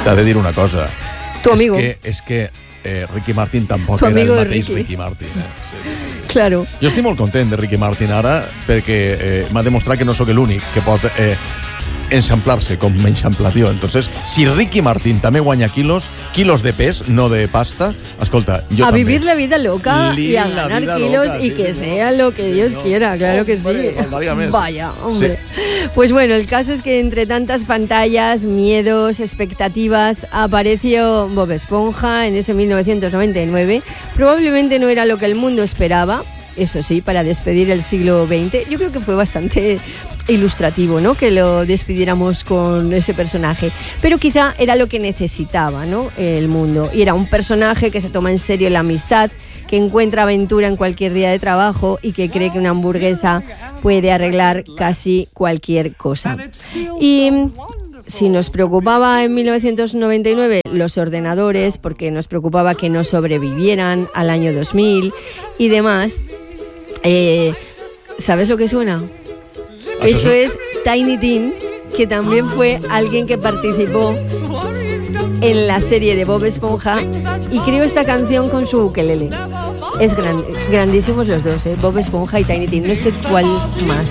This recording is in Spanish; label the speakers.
Speaker 1: T'ha de dir una cosa.
Speaker 2: Tu amigo.
Speaker 1: És que Ricky Martin tampoc
Speaker 2: Tu
Speaker 1: era el
Speaker 2: amigo
Speaker 1: mateix
Speaker 2: Ricky
Speaker 1: Martin. Sí.
Speaker 2: Claro.
Speaker 1: Jo estic molt content de Ricky Martin ara perquè m'ha demostrat que no sóc l'únic que pot ensamblar-se com m'enxampla, tio. Entonces, si Ricky Martin també guanya quilos de pes, no de pasta, escolta, yo
Speaker 2: a
Speaker 1: también.
Speaker 2: Vivir la vida loca y a ganar kilos loca, y sí, que sea lo que Dios quiera, claro que sí. Vaya, hombre. Sí. Pues bueno, el caso es que entre tantas pantallas, miedos, expectativas, apareció Bob Esponja en ese 1999. Probablemente no era lo que el mundo esperaba, eso sí, para despedir el siglo XX. Yo creo que fue bastante ilustrativo, ¿no?, que lo despidiéramos con ese personaje, pero quizá era lo que necesitaba, ¿no?, el mundo, y era un personaje que se toma en serio la amistad, que encuentra aventura en cualquier día de trabajo y que cree que una hamburguesa puede arreglar casi cualquier cosa. Y si nos preocupaba en 1999 los ordenadores, porque nos preocupaba que no sobrevivieran al año 2000 y demás, ¿sabes lo que suena? Eso es Tiny Tim, que también fue alguien que participó en la serie de Bob Esponja y creó esta canción con su ukelele. Es grandísimos los dos, Bob Esponja y Tiny Tim. No sé cuál más.